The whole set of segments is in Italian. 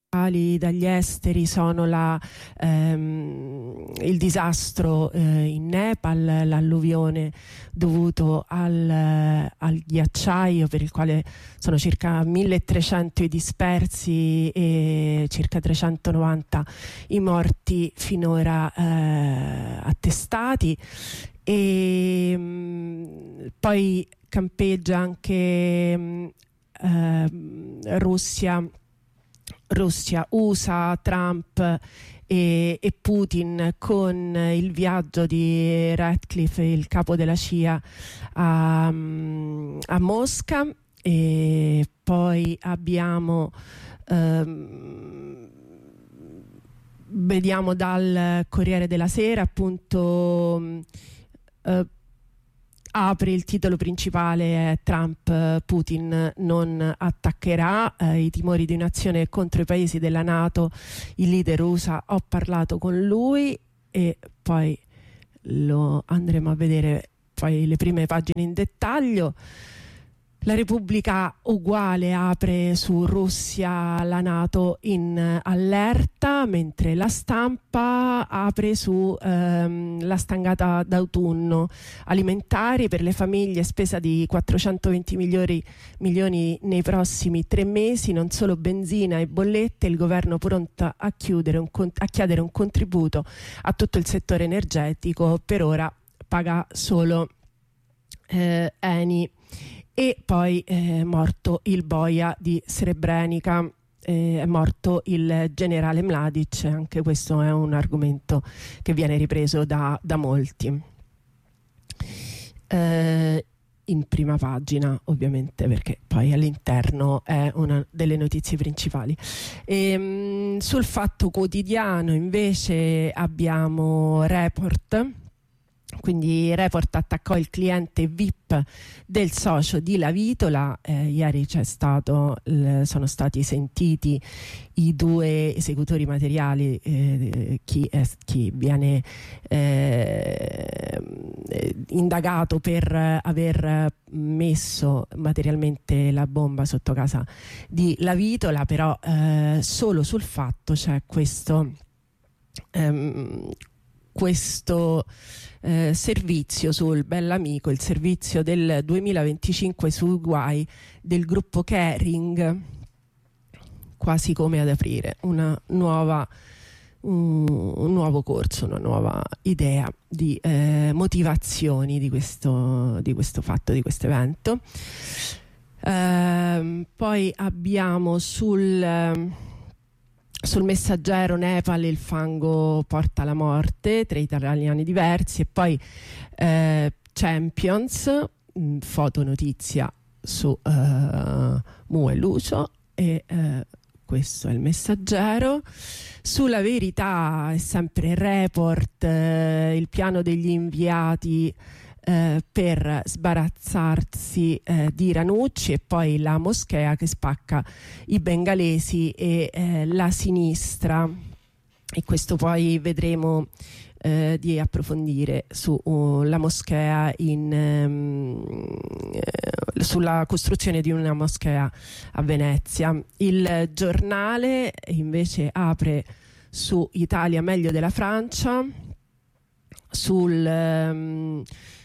dagli esteri sono il disastro in Nepal, l'alluvione dovuto al ghiacciaio, per il quale sono circa 1300 i dispersi e circa 390 i morti finora attestati. E poi campeggia anche Russia, USA, Trump e Putin, con il viaggio di Ratcliffe, il capo della CIA, a Mosca. E poi abbiamo vediamo dal Corriere della Sera, appunto, apre il titolo principale, è Trump: Putin non attaccherà, i timori di un'azione contro i paesi della NATO, il leader USA, ho parlato con lui. E poi lo andremo a vedere poi le prime pagine in dettaglio. La Repubblica uguale apre su Russia, la NATO in allerta, mentre La Stampa apre su la stangata d'autunno, alimentari per le famiglie, spesa di 420 milioni nei prossimi 3 mesi, non solo benzina e bollette, il governo pronto a chiedere un contributo a tutto il settore energetico, per ora paga solo Eni. E poi è morto il boia di Srebrenica, è morto il generale Mladic, anche questo è un argomento che viene ripreso da molti. In prima pagina, ovviamente, perché poi all'interno è una delle notizie principali. Sul Fatto Quotidiano invece abbiamo Report. Quindi Report attaccò il cliente VIP del socio di Lavitola. Ieri sono stati sentiti i 2 esecutori materiali, chi viene indagato per aver messo materialmente la bomba sotto casa di Lavitola. Però solo sul Fatto c'è questo servizio sul Bell'Amico, il servizio del 2025 sui guai del gruppo Kering, quasi come ad aprire un nuovo corso, una nuova idea di motivazioni di questo fatto, di questo evento. Poi abbiamo sul Messaggero: Nepal, il fango porta alla morte, 3 italiani diversi. E poi Champions, fotonotizia su Mu e Lucio. E questo è il Messaggero. Sulla Verità è sempre Report, il piano degli inviati per sbarazzarsi di Ranucci, e poi la moschea che spacca i bengalesi e la sinistra. E questo poi vedremo di approfondire sulla moschea sulla costruzione di una moschea a Venezia. Il Giornale invece apre su Italia meglio della Francia, sul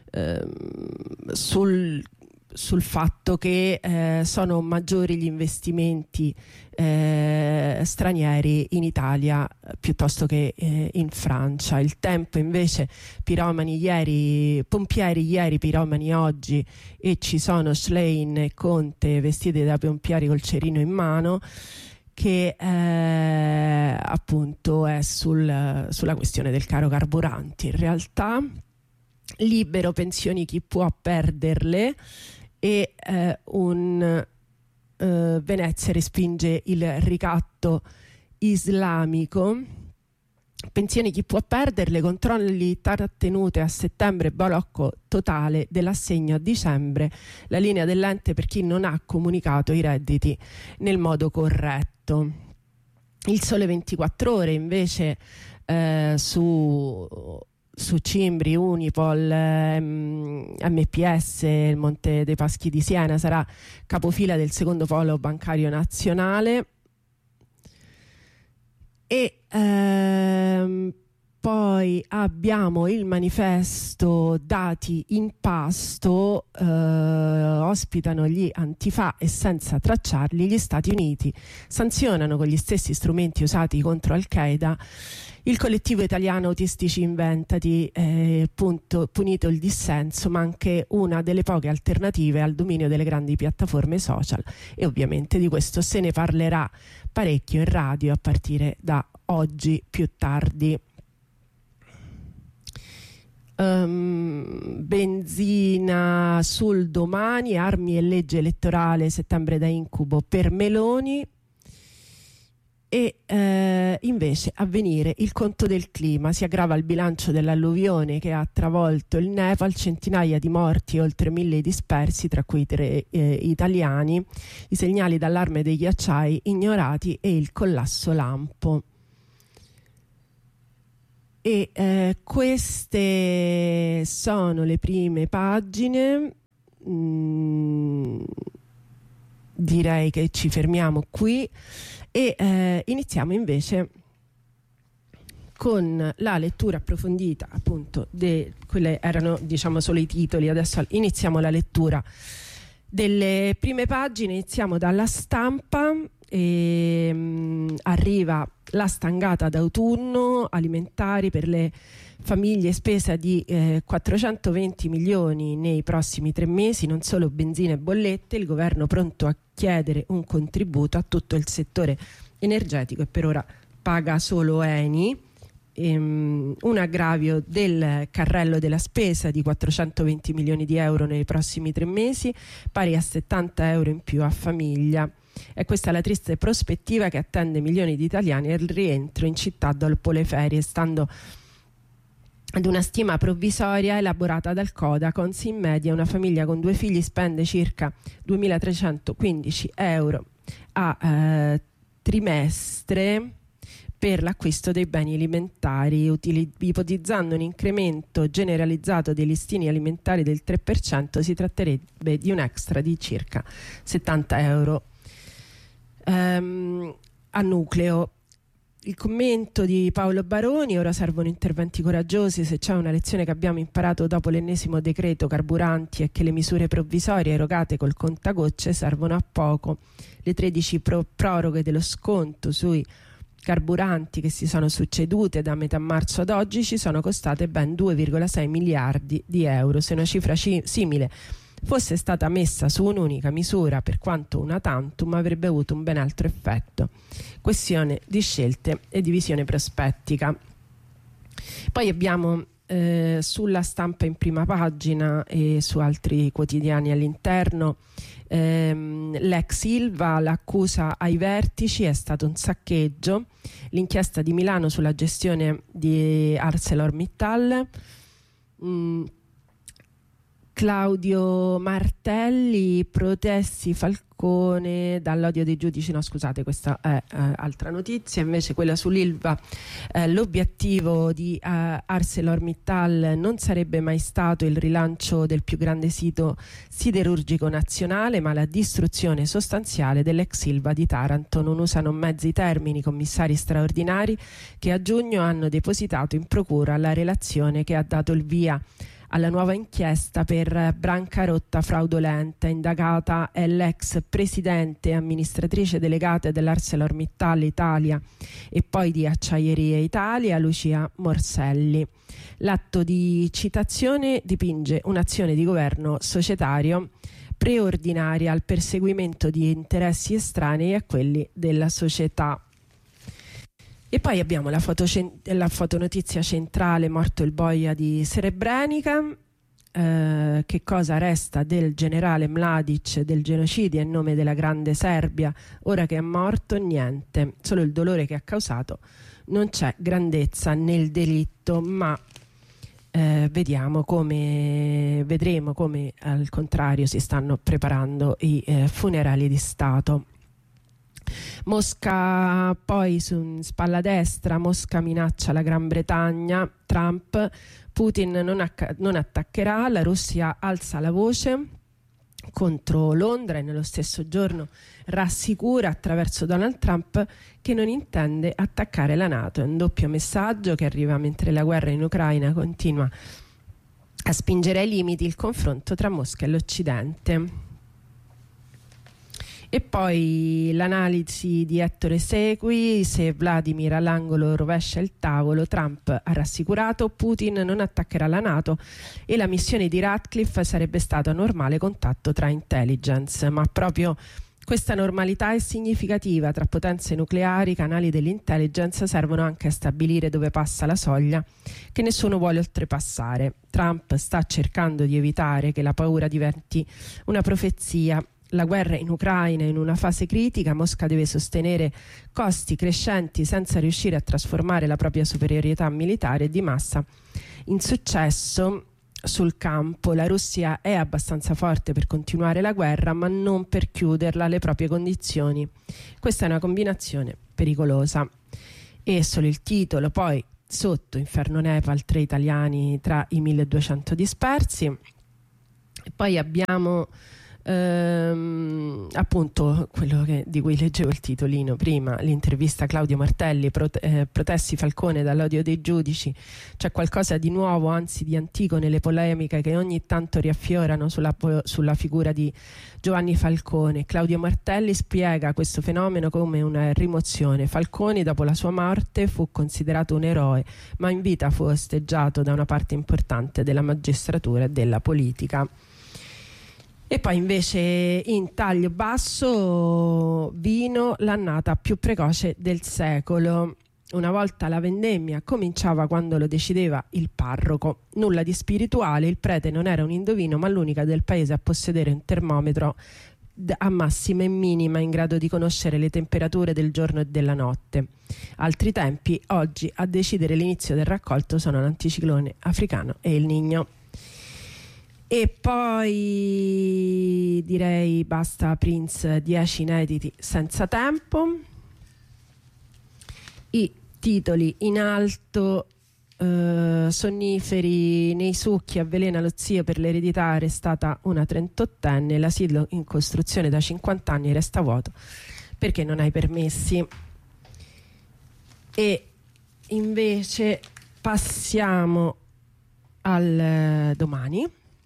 fatto che sono maggiori gli investimenti stranieri in Italia piuttosto che in Francia. Il Tempo invece: piromani ieri, pompieri ieri, piromani oggi, e ci sono Schlein e Conte vestiti da pompieri col cerino in mano, che appunto è sulla questione del caro carburanti. In realtà Libero: pensioni chi può perderle, e Venezia respinge il ricatto islamico. Pensioni chi può perderle, controlli trattenute a settembre, blocco totale dell'assegno a dicembre, la linea dell'ente per chi non ha comunicato i redditi nel modo corretto. Il Sole 24 Ore invece su Cimbri, Unipol, MPS, il Monte dei Paschi di Siena sarà capofila del secondo polo bancario nazionale. E poi abbiamo il manifesto Dati in pasto, ospitano gli Antifa e senza tracciarli gli Stati Uniti sanzionano con gli stessi strumenti usati contro Al-Qaeda il collettivo italiano Autistici Inventati, punito il dissenso, ma anche una delle poche alternative al dominio delle grandi piattaforme social, e ovviamente di questo se ne parlerà parecchio in radio a partire da oggi più tardi. Benzina sul Domani, armi e legge elettorale, settembre da incubo per Meloni. E invece Avvenire, il conto del clima, si aggrava il bilancio dell'alluvione che ha travolto il Nepal, centinaia di morti e oltre 1000 dispersi, tra cui 3 italiani, i segnali d'allarme dei ghiacciai ignorati e il collasso lampo. E queste sono le prime pagine. Direi che ci fermiamo qui e iniziamo invece con la lettura approfondita, appunto, quelle erano diciamo solo i titoli, adesso iniziamo la lettura delle prime pagine. Iniziamo dalla Stampa e arriva la stangata d'autunno, alimentari per le famiglie, spesa di 420 milioni nei prossimi 3 mesi, non solo benzina e bollette, il governo pronto a chiedere un contributo a tutto il settore energetico e per ora paga solo Eni. Un aggravio del carrello della spesa di 420 milioni di euro nei prossimi 3 mesi, pari a 70 euro in più a famiglia. E questa è la triste prospettiva che attende milioni di italiani al rientro in città dopo le ferie, stando ad una stima provvisoria elaborata dal Codacons. In media una famiglia con 2 figli spende circa 2.315 euro a trimestre per l'acquisto dei beni alimentari, ipotizzando un incremento generalizzato dei listini alimentari del 3%, si tratterebbe di un extra di circa 70 euro a nucleo. Il commento di Paolo Baroni: ora servono interventi coraggiosi, se c'è una lezione che abbiamo imparato dopo l'ennesimo decreto carburanti è che le misure provvisorie erogate col contagocce servono a poco. Le 13 proroghe dello sconto sui carburanti che si sono succedute da metà marzo ad oggi ci sono costate ben 2,6 miliardi di euro. Se una cifra simile fosse stata messa su un'unica misura, per quanto una tantum, avrebbe avuto un ben altro effetto. Questione di scelte e di visione prospettica. Poi abbiamo sulla Stampa in prima pagina e su altri quotidiani all'interno l'ex Ilva, l'accusa ai vertici è stato un saccheggio, l'inchiesta di Milano sulla gestione di ArcelorMittal. Claudio Martelli, protesti Falcone dall'odio dei giudici. No, scusate, questa è altra notizia. Invece quella sull'Ilva, l'obiettivo di ArcelorMittal non sarebbe mai stato il rilancio del più grande sito siderurgico nazionale, ma la distruzione sostanziale dell'ex Ilva di Taranto. Non usano mezzi termini i commissari straordinari che a giugno hanno depositato in procura la relazione che ha dato il via alla nuova inchiesta per bancarotta fraudolenta. Indagata è l'ex presidente e amministratrice delegata dell'ArcelorMittal Italia e poi di Acciaierie Italia, Lucia Morselli. L'atto di citazione dipinge un'azione di governo societario preordinaria al perseguimento di interessi estranei a quelli della società. E poi abbiamo la fotonotizia centrale: morto il boia di Srebrenica. Che cosa resta del generale Mladic, del genocidio in nome della grande Serbia? Ora che è morto, niente, solo il dolore che ha causato. Non c'è grandezza nel delitto, ma vedremo come al contrario si stanno preparando i funerali di Stato. Mosca poi su spalla destra, Mosca minaccia la Gran Bretagna, Trump, Putin non attaccherà, la Russia alza la voce, contro Londra e nello stesso giorno rassicura attraverso Donald Trump che non intende attaccare la NATO. È un doppio messaggio che arriva mentre la guerra in Ucraina continua a spingere ai limiti il confronto tra Mosca e l'Occidente. E poi l'analisi di Ettore Segui: se Vladimir all'angolo rovescia il tavolo, Trump ha rassicurato, Putin non attaccherà la NATO e la missione di Ratcliffe sarebbe stata un normale contatto tra intelligence. Ma proprio questa normalità è significativa. Tra potenze nucleari, i canali dell'intelligence servono anche a stabilire dove passa la soglia che nessuno vuole oltrepassare. Trump sta cercando di evitare che la paura diventi una profezia. La guerra in Ucraina è in una fase critica, Mosca deve sostenere costi crescenti senza riuscire a trasformare la propria superiorità militare di massa in successo sul campo. La Russia è abbastanza forte per continuare la guerra, ma non per chiuderla alle proprie condizioni. Questa è una combinazione pericolosa. E solo il titolo, poi sotto: Inferno Nepal, 3 italiani tra i 1200 dispersi. E poi abbiamo appunto quello di cui leggevo il titolino prima, l'intervista a Claudio Martelli, protessi Falcone dall'odio dei giudici. C'è qualcosa di nuovo, anzi di antico, nelle polemiche che ogni tanto riaffiorano sulla figura di Giovanni Falcone. Claudio Martelli spiega questo fenomeno come una rimozione. Falcone dopo la sua morte fu considerato un eroe, ma in vita fu osteggiato da una parte importante della magistratura e della politica. E poi invece in taglio basso: vino, l'annata più precoce del secolo. Una volta la vendemmia cominciava quando lo decideva il parroco. Nulla di spirituale, il prete non era un indovino, ma l'unica del paese a possedere un termometro a massima e minima in grado di conoscere le temperature del giorno e della notte. Altri tempi, oggi a decidere l'inizio del raccolto sono l'anticiclone africano e il Niño. E poi direi basta Prince, 10 inediti senza tempo. I titoli in alto: sonniferi nei succhi, avvelena lo zio per l'eredità, arrestata una 38enne, l'asilo in costruzione da 50 anni resta vuoto perché non ha i permessi. E invece passiamo al Domani.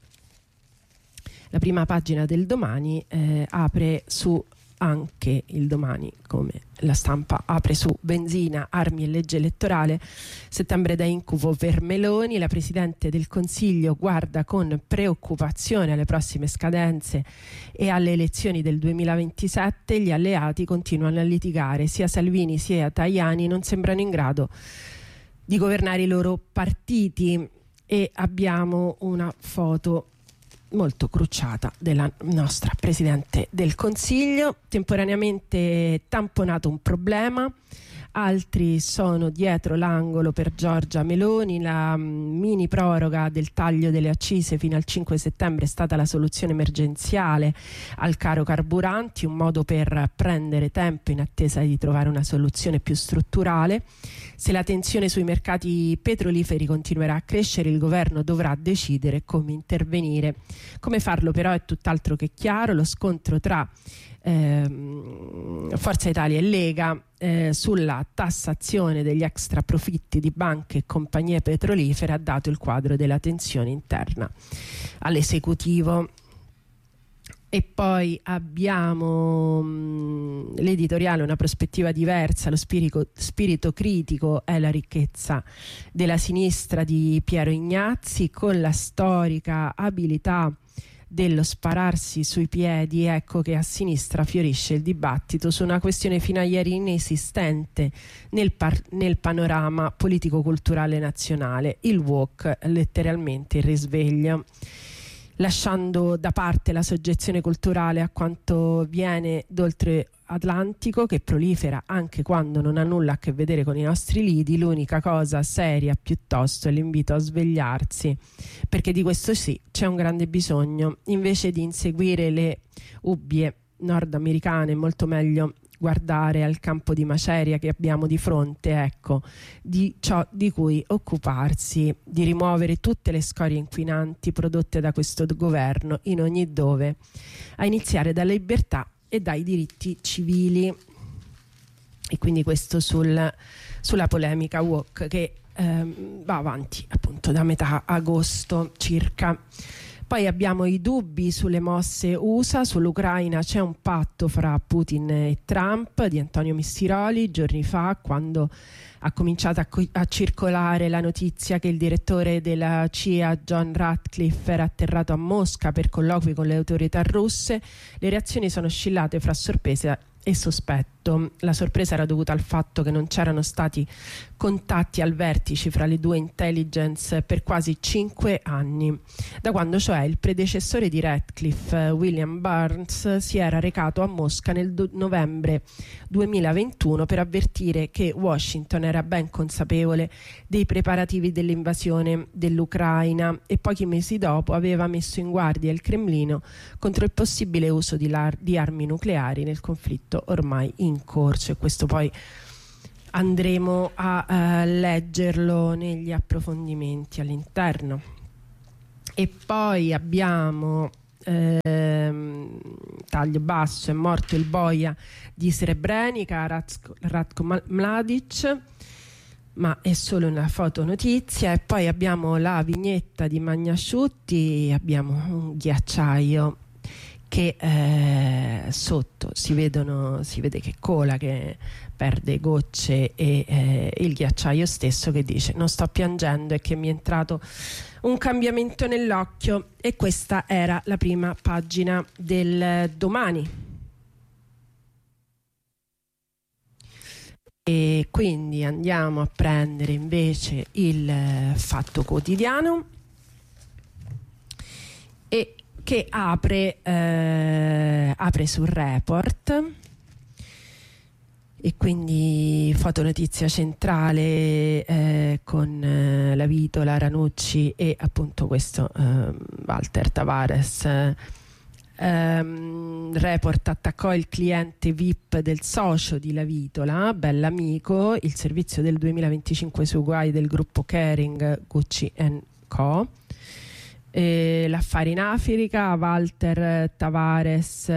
La prima pagina del Domani apre su, anche il Domani come la Stampa, apre su benzina, armi e legge elettorale. Settembre da incubo per Meloni. La Presidente del Consiglio guarda con preoccupazione alle prossime scadenze e alle elezioni del 2027. Gli alleati continuano a litigare. Sia Salvini sia Tajani non sembrano in grado di governare i loro partiti. E abbiamo una foto molto crucciata della nostra Presidente del Consiglio. Temporaneamente tamponato un problema, altri sono dietro l'angolo per Giorgia Meloni. La mini proroga del taglio delle accise fino al 5 settembre è stata la soluzione emergenziale al caro carburanti, un modo per prendere tempo in attesa di trovare una soluzione più strutturale. Se la tensione sui mercati petroliferi continuerà a crescere, il governo dovrà decidere come intervenire. Come farlo però è tutt'altro che chiaro. Lo scontro tra Forza Italia e Lega sulla tassazione degli extra profitti di banche e compagnie petrolifere ha dato il quadro della tensione interna all'esecutivo. E poi abbiamo l'editoriale, una prospettiva diversa, lo spirito critico è la ricchezza della sinistra di Piero Ignazzi, con la storica abilità dello spararsi sui piedi. Ecco che a sinistra fiorisce il dibattito su una questione fino a ieri inesistente nel panorama politico-culturale nazionale: il woke, letteralmente il risveglio. Lasciando da parte la soggezione culturale a quanto viene d'oltre Atlantico, che prolifera anche quando non ha nulla a che vedere con i nostri lidi, l'unica cosa seria piuttosto è l'invito a svegliarsi, perché di questo sì c'è un grande bisogno. Invece di inseguire le ubbie nordamericane, molto meglio guardare al campo di maceria che abbiamo di fronte, ecco, di ciò di cui occuparsi, di rimuovere tutte le scorie inquinanti prodotte da questo governo in ogni dove, a iniziare dalla libertà e dai diritti civili. E quindi questo sulla polemica woke che va avanti appunto da metà agosto circa. Poi abbiamo i dubbi sulle mosse USA, sull'Ucraina c'è un patto fra Putin e Trump di Antonio Missiroli giorni fa, quando ha cominciato a circolare la notizia che il direttore della CIA John Ratcliffe era atterrato a Mosca per colloqui con le autorità russe. Le reazioni sono oscillate fra sorpresa e sospetto. La sorpresa era dovuta al fatto che non c'erano stati contatti al vertice fra le due intelligence per quasi 5 anni, da quando cioè il predecessore di Ratcliffe, William Burns, si era recato a Mosca nel novembre 2021 per avvertire che Washington era ben consapevole dei preparativi dell'invasione dell'Ucraina e pochi mesi dopo aveva messo in guardia il Cremlino contro il possibile uso di armi nucleari nel conflitto ormai in corso. E questo poi andremo a leggerlo negli approfondimenti all'interno. E poi abbiamo taglio basso: è morto il boia di Srebrenica, Ratko Mladic, ma è solo una fotonotizia. E poi abbiamo la vignetta di Magnasciutti, abbiamo un ghiacciaio che sotto si vede che cola, che perde gocce, e il ghiacciaio stesso che dice: non sto piangendo, è che mi è entrato un cambiamento nell'occhio. E questa era la prima pagina del Domani. E quindi andiamo a prendere invece il Fatto Quotidiano, e che apre sul Report, e quindi fotonotizia centrale con la Vitola, Ranucci e appunto questo Walter Tavares. Report attaccò il cliente VIP del socio di La Vitola, Bell'Amico, il servizio del 2025 sui guai del gruppo Kering, Gucci & Co. L'affare in Africa, Walter Tavares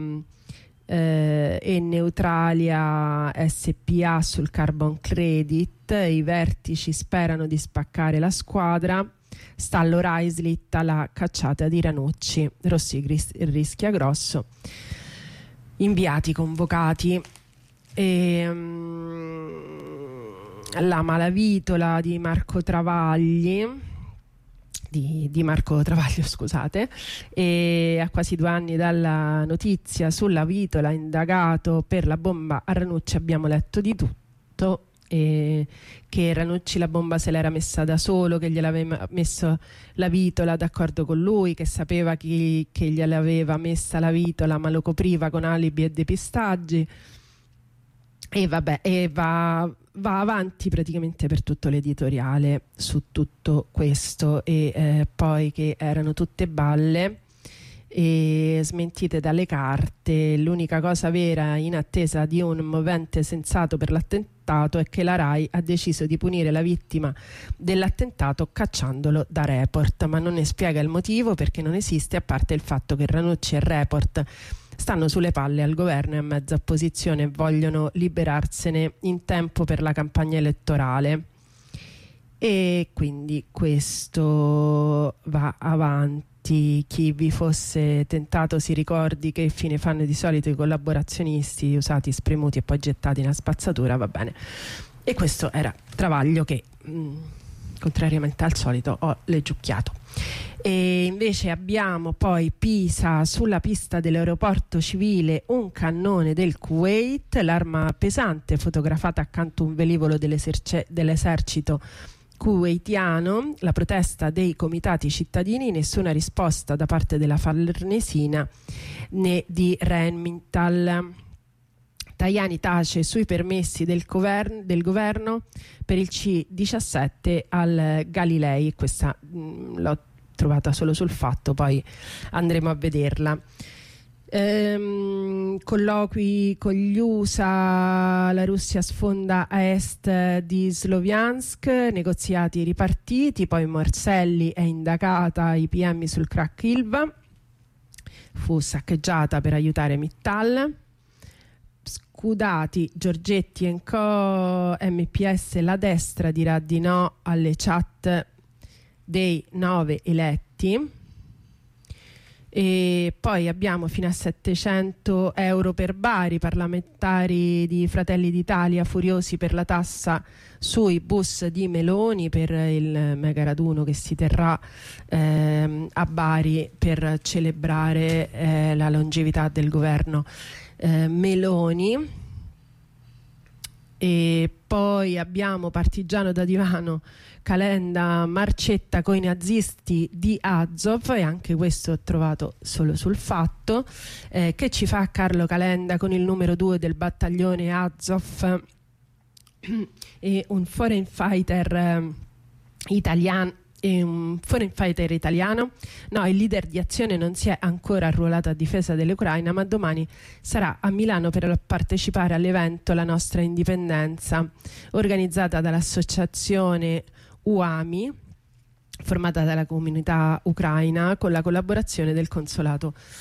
e Neutralia SPA sul carbon credit, i vertici sperano di spaccare la squadra, stallo Rai slitta la cacciata di Ranucci, Rossi rischia grosso, inviati convocati. La Malavitola di Marco Travaglio, scusate, e a quasi 2 anni dalla notizia sulla Vitola indagato per la bomba a Ranucci abbiamo letto di tutto, che Ranucci la bomba se l'era messa da solo, che gliel'aveva messo la Vitola d'accordo con lui, che sapeva chi che gliel'aveva messa la Vitola ma lo copriva con alibi e depistaggi. E vabbè, e va avanti praticamente per tutto l'editoriale su tutto questo, e poi che erano tutte balle e smentite dalle carte. L'unica cosa vera in attesa di un movente sensato per l'attentato è che la Rai ha deciso di punire la vittima dell'attentato cacciandolo da Report, ma non ne spiega il motivo, perché non esiste, a parte il fatto che Ranucci e Report stanno sulle palle al governo e a mezza opposizione e vogliono liberarsene in tempo per la campagna elettorale. E quindi questo va avanti. Chi vi fosse tentato si ricordi che fine fanno di solito i collaborazionisti usati, spremuti e poi gettati nella spazzatura, va bene. E questo era Travaglio, che contrariamente al solito ho leggiucchiato. E invece abbiamo poi Pisa: sulla pista dell'aeroporto civile un cannone del Kuwait, l'arma pesante fotografata accanto a un velivolo dell'esercito kuwaitiano, la protesta dei comitati cittadini, nessuna risposta da parte della Farnesina né di Rheinmetall. Tajani tace sui permessi del governo per il C-17 al Galilei. Questa l'ho trovata solo sul Fatto, poi andremo a vederla. Colloqui con gli USA, la Russia sfonda a est di Sloviansk, negoziati ripartiti, poi Morselli è indagata ai PM sul crack Ilva, fu saccheggiata per aiutare Mittal. Scudati, Giorgetti e Co. MPS, la destra dirà di no alle chat dei 9 eletti. E poi abbiamo fino a 700 euro per Bari, parlamentari di Fratelli d'Italia furiosi per la tassa sui bus di Meloni per il mega raduno che si terrà a Bari per celebrare la longevità del governo Meloni. E poi abbiamo Partigiano da divano, Calenda, Marcetta coi nazisti di Azov, e anche questo ho trovato solo sul Fatto. Che ci fa Carlo Calenda con il numero 2 del battaglione Azov e un foreign fighter italiano? No, il leader di Azione non si è ancora arruolato a difesa dell'Ucraina, ma domani sarà a Milano per partecipare all'evento La nostra indipendenza, organizzata dall'associazione UAMI, formata dalla comunità ucraina con la collaborazione del consolato